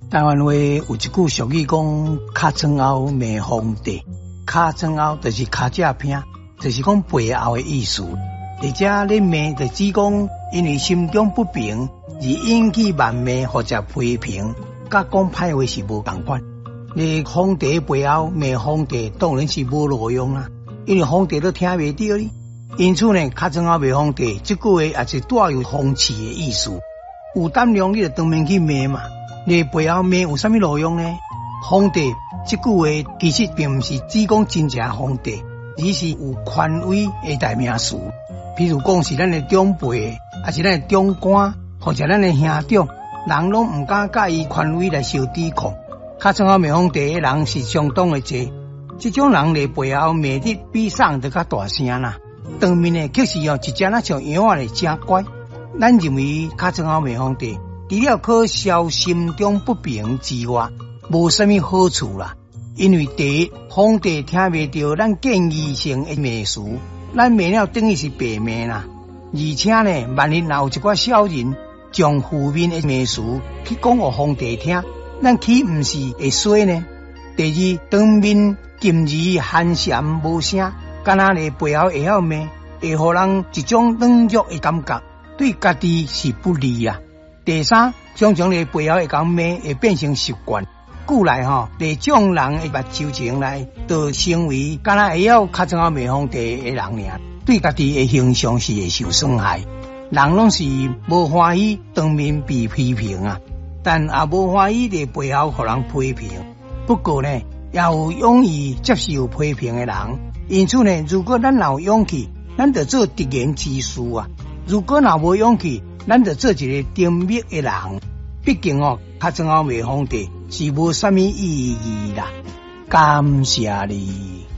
台湾话有一句俗语讲，尻川后骂皇帝，尻川后就是尻只拼，就是讲背后的意思。而且咧骂就只讲因为心中不平而引起谩骂或者批评，甲讲歹话是无同款。你皇帝背后骂皇帝当然是无路用啦，因为皇帝都听袂到你。因此呢，尻川后骂皇帝这句话也是带有讽刺的意思。有胆量你就当面去骂嘛。你背后骂有啥物路用呢？皇帝这句话其实并不是只讲真正皇帝，而是有权威的代名词。比如讲是咱的长辈，还是咱的长官，或者咱的兄长，人拢唔敢甲伊权威来相抵抗。尻川后骂皇帝的人是相当的多，这种人咧背后骂得比上得较大声啦。当面呢，确实一只那像羊仔咧真乖。咱认为尻川后骂皇帝，除了可消心中不平之外，无啥物好处啦。因为第一，皇帝听袂到咱建议性的骂词，咱骂了等于是白骂啦。而且呢，万一若有一寡小人将负面的骂词去讲给皇帝听，咱岂唔是会衰呢？第二，当面禁语寒蝉无声，敢若咧背后会晓骂，会互人一种冷漠的感觉，对家己是不利啊。第三，常常咧背后会讲骂，会变成习惯。久来咧种人的目睭前来，就成为敢若会晓尻川后骂皇帝的人尔，对家己的形象是会受损害。人拢是无欢喜当面被批评啊，但也无欢喜咧背后互人批评。不过呢，也有勇于接受批评的人。因此呢，如果咱有勇气，咱就做直言之士啊；如果若无勇气，咱就做一个沉默的人。毕竟尻川后骂皇帝是无啥物意义啦。感谢你。